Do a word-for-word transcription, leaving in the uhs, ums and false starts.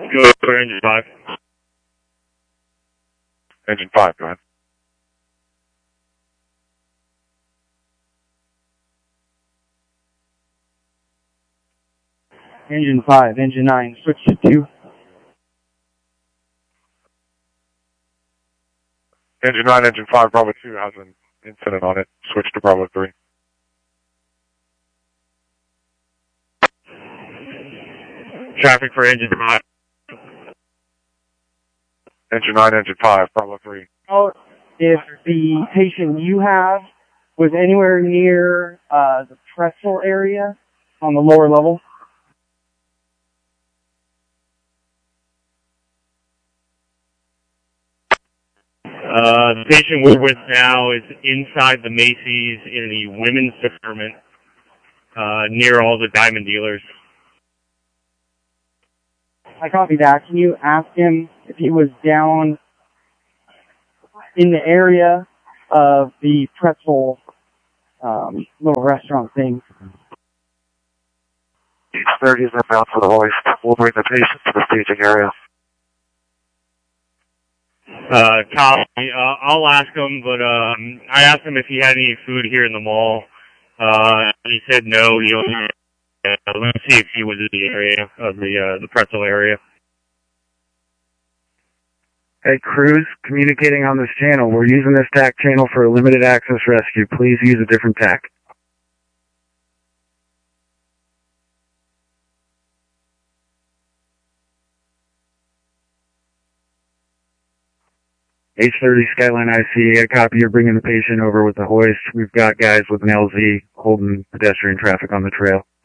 Go for engine five. Engine five, go ahead. Engine five, engine nine, switch to two. Engine nine, engine five, Bravo two has an incident on it. Switch to Bravo three. Traffic for engine five. Engine nine, engine five, Bravo three. Oh, if the patient you have was anywhere near uh, the pretzel area on the lower level. Uh, the patient we're with now is inside the Macy's in the women's department, uh, near all the diamond dealers. I copy that. Can you ask him if he was down in the area of the pretzel um, little restaurant thing? Each thirty is inbound for the hoist. We'll bring the patient to the staging area. Uh, copy. Uh, I'll ask him, but um, I asked him if he had any food here in the mall. Uh, he said no. He only, uh, let's see if he was in the area of the uh, the pretzel area. Hey, crews, communicating on this channel. We're using this T A C channel for a limited access rescue. Please use a different T A C. H thirty Skyline I C, I copy. You're bringing the patient over with the hoist. We've got guys with an L Z holding pedestrian traffic on the trail.